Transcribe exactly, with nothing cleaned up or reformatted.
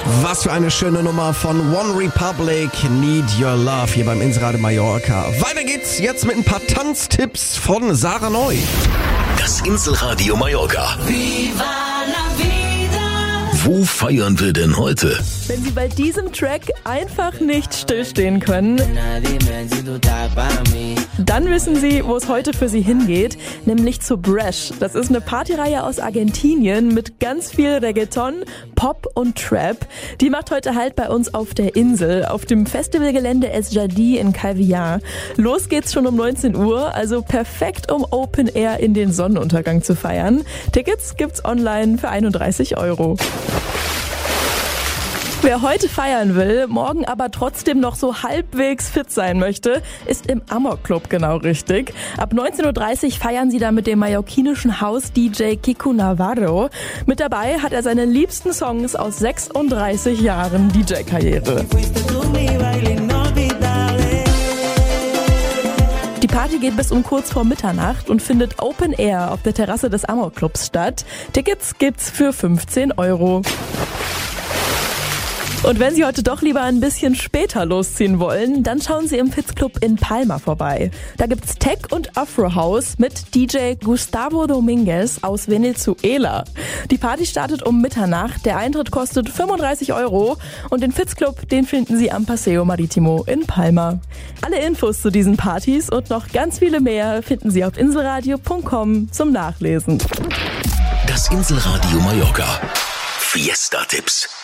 Was für eine schöne Nummer von One Republic, Need Your Love hier beim Inselradio Mallorca. Weiter geht's jetzt mit ein paar Tanztipps von Sarah Neu. Das Inselradio Mallorca. Viva la vida. Wo feiern wir denn heute? Wenn Sie bei diesem Track einfach nicht stillstehen können, dann wissen Sie, wo es heute für Sie hingeht, nämlich zu Bresh. Das ist eine Partyreihe aus Argentinien mit ganz viel Reggaeton, Pop und Trap. Die macht heute Halt bei uns auf der Insel, auf dem Festivalgelände Es Jadi in Calvillar. Los geht's schon um neunzehn Uhr, also perfekt, um Open Air in den Sonnenuntergang zu feiern. Tickets gibt's online für einunddreißig Euro. Wer heute feiern will, morgen aber trotzdem noch so halbwegs fit sein möchte, ist im Amok Club genau richtig. Ab neunzehn Uhr dreißig feiern sie da mit dem mallorquinischen House-D J Kiko Navarro. Mit dabei hat er seine liebsten Songs aus sechsunddreißig Jahren D J-Karriere. Die Party geht bis um kurz vor Mitternacht und findet Open Air auf der Terrasse des Amok Clubs statt. Tickets gibt's für fünfzehn Euro. Und wenn Sie heute doch lieber ein bisschen später losziehen wollen, dann schauen Sie im Fitz Club in Palma vorbei. Da gibt's Tech und Afro House mit D J Gustavo Dominguez aus Venezuela. Die Party startet um Mitternacht, der Eintritt kostet fünfunddreißig Euro und den Fitz Club, den finden Sie am Paseo Maritimo in Palma. Alle Infos zu diesen Partys und noch ganz viele mehr finden Sie auf inselradio punkt com zum Nachlesen. Das Inselradio Mallorca. Fiesta-Tipps.